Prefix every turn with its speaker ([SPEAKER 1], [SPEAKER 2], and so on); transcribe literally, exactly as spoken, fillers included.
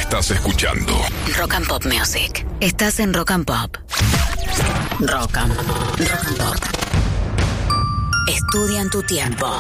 [SPEAKER 1] Estás escuchando
[SPEAKER 2] Rock and Pop Music. Estás en Rock and Pop. Rock and, rock and Pop. Estudian tu tiempo.